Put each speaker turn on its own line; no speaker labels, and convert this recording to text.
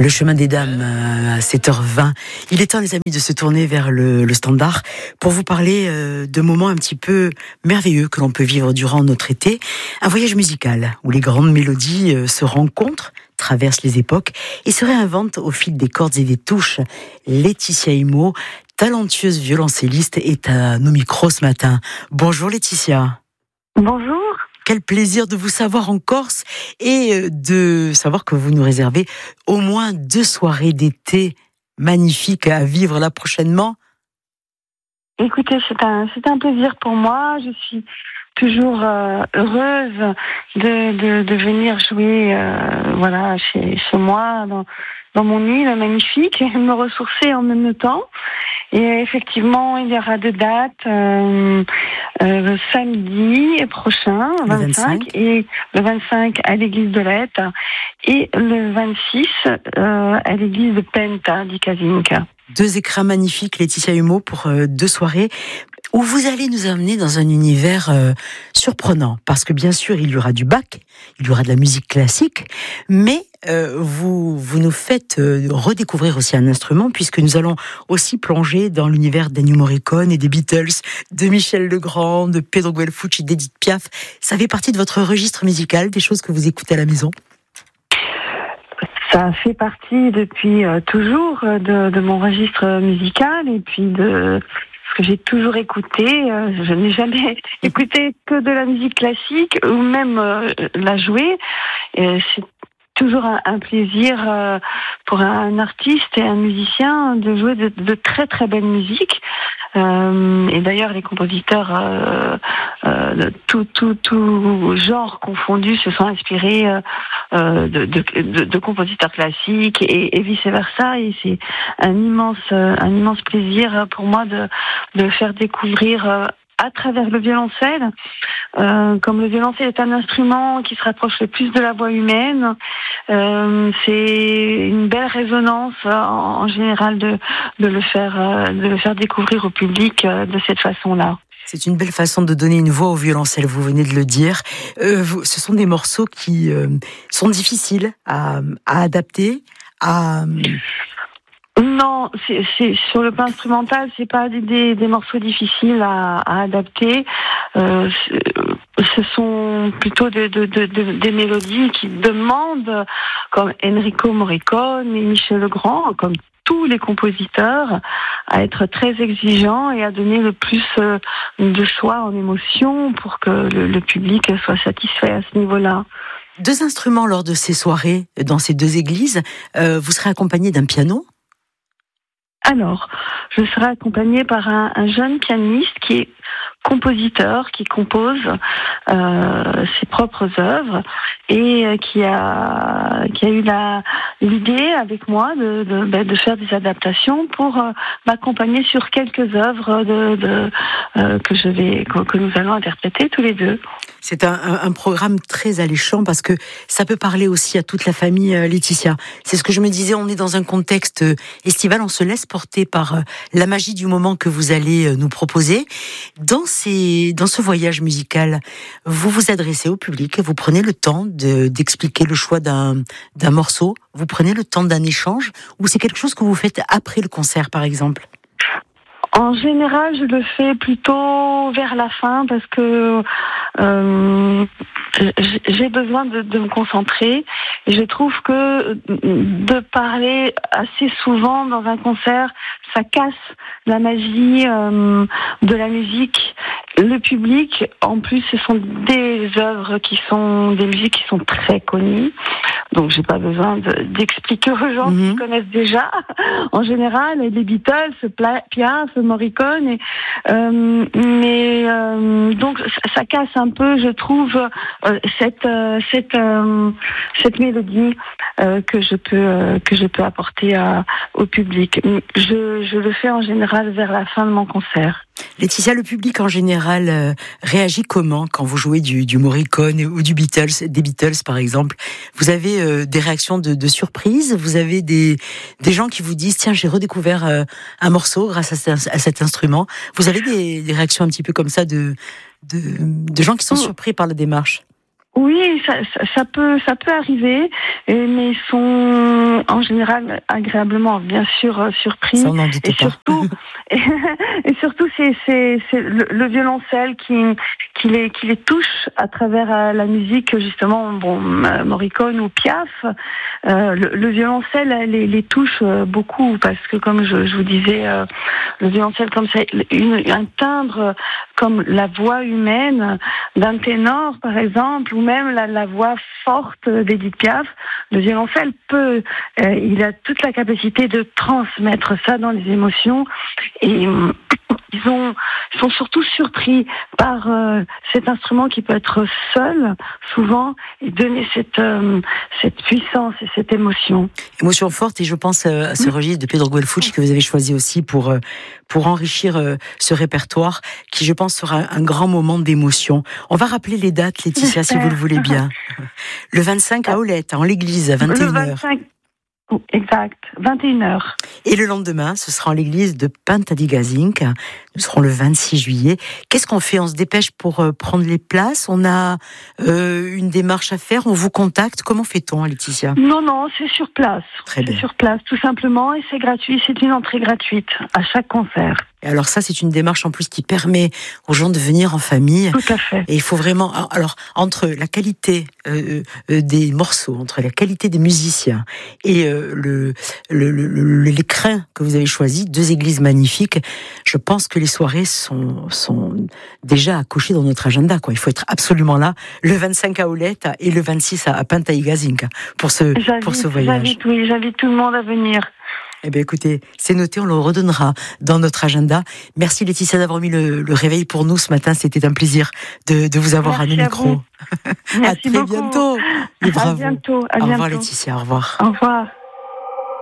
Le chemin des dames à 7h20. Il est temps, les amis, de se tourner vers le standard pour vous parler de moments un petit peu merveilleux que l'on peut vivre durant notre été. Un voyage musical où les grandes mélodies se rencontrent, traversent les époques et se réinventent au fil des cordes et des touches. Laetitia Immo, talentueuse violoncelliste, est à nos micros ce matin. Bonjour Laetitia.
Bonjour.
Quel plaisir de vous savoir en Corse et de savoir que vous nous réservez au moins 2 soirées d'été magnifiques à vivre là prochainement.
Écoutez, c'est un plaisir pour moi. Je suis toujours heureuse de venir jouer chez moi dans mon île magnifique et me ressourcer en même temps. Et effectivement, il y aura 2 dates, le samedi prochain, le 25, et le 25 à l'église de Lette, et le 26 à l'église de Penta di Casinca.
2 écrins magnifiques, Laetitia Immo, pour 2 soirées où vous allez nous amener dans un univers surprenant. Parce que bien sûr, il y aura du Bach, il y aura de la musique classique, mais vous nous faites redécouvrir aussi un instrument, puisque nous allons aussi plonger dans l'univers d'Ennio Morricone et des Beatles, de Michel Legrand, de Pedro Guelfucci, d'Edith Piaf. Ça fait partie de votre registre musical, des choses que vous écoutez à la maison?
Ça fait partie depuis toujours de mon registre musical, et puis de ce que j'ai toujours écouté. Je n'ai jamais écouté que de la musique classique, ou même la jouer. C'est toujours un plaisir pour un artiste et un musicien de jouer de très très belle musique. Et d'ailleurs, les compositeurs de tout genre confondu se sont inspirés de compositeurs classiques et vice versa. Et c'est un immense plaisir pour moi de faire découvrir à travers le violoncelle, comme le violoncelle est un instrument qui se rapproche le plus de la voix humaine, c'est une belle résonance en général de le faire découvrir au public de cette façon-là.
C'est une belle façon de donner une voix au violoncelle, vous venez de le dire. Ce sont des morceaux qui sont difficiles à adapter,
Non, c'est sur le plan instrumental, c'est pas des morceaux difficiles à adapter. Ce sont plutôt des mélodies qui demandent, comme Enrico Morricone et Michel Legrand, comme tous les compositeurs, à être très exigeants et à donner le plus de soi en émotion pour que le public soit satisfait à ce niveau-là.
2 instruments lors de ces soirées, dans ces 2 églises. Vous serez accompagné d'un piano?
Alors, je serai accompagnée par un jeune pianiste qui est compositeur, qui compose ses propres œuvres et qui a eu l'idée avec moi de faire des adaptations pour m'accompagner sur quelques œuvres que nous allons interpréter tous les 2.
C'est un programme très alléchant parce que ça peut parler aussi à toute la famille, Laetitia. C'est ce que je me disais, on est dans un contexte estival, on se laisse porter par la magie du moment que vous allez nous proposer. Dans ce voyage musical, vous vous adressez au public, vous prenez le temps d'expliquer le choix d'un morceau, vous prenez le temps d'un échange, ou c'est quelque chose que vous faites après le concert, par exemple?
En général, je le fais plutôt vers la fin parce que j'ai besoin de me concentrer. Et je trouve que de parler assez souvent dans un concert, ça casse la magie de la musique. Le public, en plus, ce sont des œuvres des musiques qui sont très connues. Donc, j'ai pas besoin d'expliquer aux gens qui connaissent déjà. En général, les Beatles, Piaf, Morricone, donc ça casse un peu, je trouve, cette mélodie que je peux apporter au public. Je le fais en général vers la fin de mon concert.
Laetitia, le public en général réagit comment quand vous jouez du Morricone ou des Beatles par exemple? Vous avez des réactions de surprise? Vous avez des gens qui vous disent tiens, j'ai redécouvert un morceau grâce à cet instrument? Vous avez des réactions un petit peu comme ça de gens qui sont surpris par la démarche?
Oui, ça peut arriver, mais ils sont en général agréablement, bien sûr, surpris.
Ça, on n'en doute
et
pas.
surtout, et surtout, c'est le violoncelle qui les touche à travers la musique, justement, Morricone ou Piaf. Le violoncelle les touche beaucoup parce que, comme je vous disais, le violoncelle comme ça, un timbre comme la voix humaine d'un ténor, par exemple, ou même la voix forte d'Edith Piaf. Le violoncelle il a toute la capacité de transmettre ça dans les émotions, et ils sont surtout surpris par cet instrument qui peut être seul, souvent, et donner cette puissance et cette émotion.
Émotion forte, et je pense à ce registre de Pedro Guelfucci que vous avez choisi aussi pour enrichir ce répertoire, qui, je pense, sera un grand moment d'émotion. On va rappeler les dates, Laetitia, si vous le voulez bien. Le 25 à Olette, en l'église, à 21h.
Le 25, exact, 21h.
Et le lendemain, ce sera en l'église de Pintadigazinc. Nous serons le 26 juillet. Qu'est-ce qu'on fait? On se dépêche pour prendre les places? On a une démarche à faire? On vous contacte? Comment fait-on, Laetitia?
Non, c'est sur place.
Très bien.
C'est sur place, tout simplement, et c'est gratuit. C'est une entrée gratuite à chaque concert.
Et alors ça, c'est une démarche en plus qui permet aux gens de venir en famille.
Tout à fait.
Et il faut vraiment... Alors, entre la qualité des morceaux, entre la qualité des musiciens et les crins que vous avez choisis, deux églises magnifiques, je pense que les soirées sont déjà à cocher dans notre agenda, quoi. Il faut être absolument là, le 25 à Olette et le 26 à Pintadigazinc pour ce voyage.
J'invite tout le monde à venir.
Eh bien, écoutez, c'est noté, on le redonnera dans notre agenda. Merci Laetitia d'avoir mis le réveil pour nous ce matin. C'était un plaisir de vous avoir à nos micros.
Merci
à très
beaucoup.
bientôt. Et bravo.
À bientôt.
Au revoir Laetitia, au revoir.
Au revoir.